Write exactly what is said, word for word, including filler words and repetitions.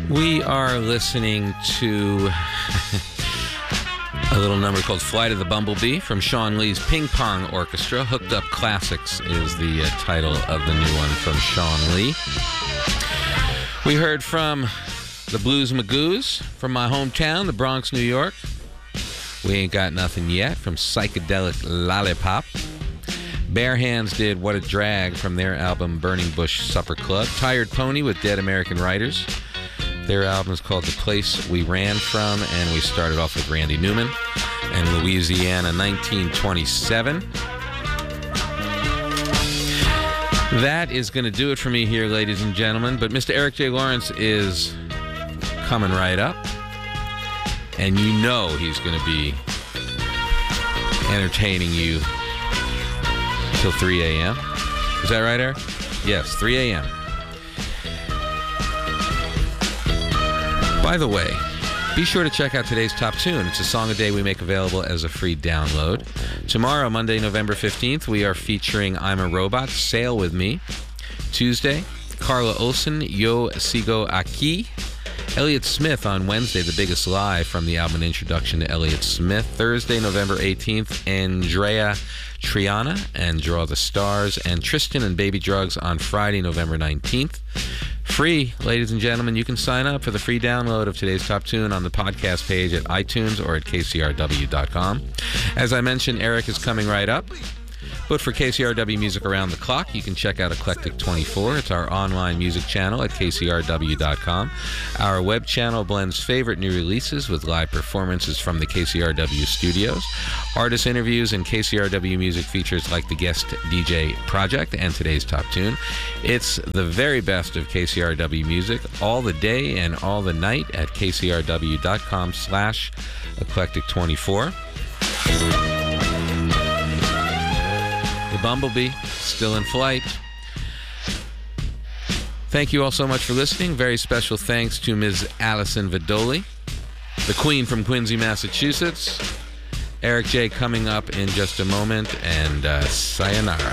We are listening to a little number called Flight of the Bumblebee from Sean Lee's Ping Pong Orchestra. Hooked Up Classics is the uh, title of the new one from Sean Lee. We heard from the Blues Magoos from my hometown, the Bronx, New York. We Ain't Got Nothing Yet from Psychedelic Lollipop. Bare Hands did What a Drag from their album Burning Bush Supper Club. Tired Pony with Dead American Writers. Their album is called The Place We Ran From, and we started off with Randy Newman and Louisiana nineteen twenty-seven. That is going to do it for me here, ladies and gentlemen, but Mister Eric J. Lawrence is coming right up, and you know he's going to be entertaining you till three a.m. Is that right, Eric? Yes, three a.m. By the way, be sure to check out today's top tune. It's a song a day we make available as a free download. Tomorrow, Monday, November fifteenth, we are featuring I'm a Robot, Sail With Me. Tuesday, Carla Olsen, Yo Sigo Aquí. Elliott Smith on Wednesday, The Biggest Lie from the album Introduction to Elliott Smith. Thursday, November eighteenth, Andrea Triana and Draw the Stars. And Tristan and Baby Drugs on Friday, November nineteenth. Free, ladies and gentlemen. You can sign up for the free download of today's top tune on the podcast page at iTunes or at K C R W dot com. As I mentioned, Eric is coming right up. But for K C R W Music Around the Clock, you can check out Eclectic twenty-four. It's our online music channel at K C R W dot com. Our web channel blends favorite new releases with live performances from the K C R W studios, artist interviews, and K C R W music features like the Guest D J Project and today's top tune. It's the very best of K C R W music all the day and all the night at K C R W dot com slash Eclectic twenty-four. The Bumblebee, still in flight. Thank you all so much for listening. Very special thanks to Miz Allison Vidoli, the Queen from Quincy, Massachusetts. Eric J. coming up in just a moment, and uh, sayonara.